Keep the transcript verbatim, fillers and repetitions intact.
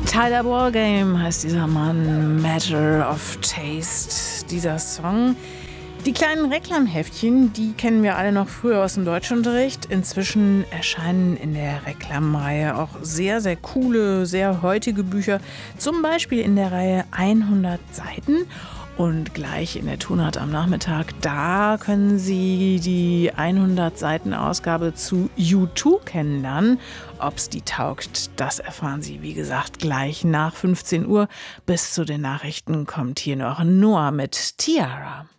Tyler Wargame heißt dieser Mann, Matter of Taste, dieser Song. Die kleinen Reklamheftchen, die kennen wir alle noch früher aus dem Deutschunterricht. Inzwischen erscheinen in der Reklamreihe auch sehr, sehr coole, sehr heutige Bücher. Zum Beispiel in der Reihe hundert Seiten. Und gleich in der Tonart am Nachmittag, da können Sie die hundert Seiten Ausgabe zu U zwei kennenlernen. Ob's die taugt, das erfahren Sie, wie gesagt, gleich nach fünfzehn Uhr. Bis zu den Nachrichten kommt hier noch Noah mit Tiara.